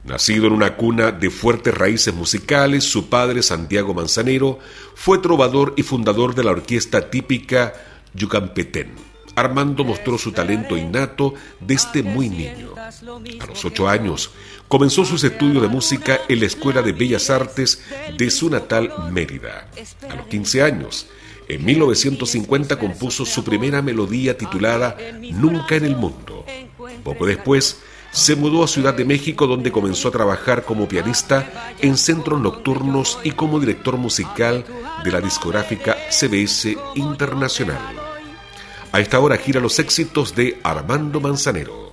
Nacido en una cuna de fuertes raíces musicales, su padre, Santiago Manzanero, fue trovador y fundador de la orquesta típica Yucampetén. Armando mostró su talento innato desde muy niño. A los 8 años, comenzó sus estudios de música en la Escuela de Bellas Artes de su natal Mérida. A los 15 años, en 1950 compuso su primera melodía titulada Nunca en el Mundo. Poco después, se mudó a Ciudad de México, donde comenzó a trabajar como pianista en centros nocturnos y como director musical de la discográfica CBS Internacional. A esta hora gira los éxitos de Armando Manzanero.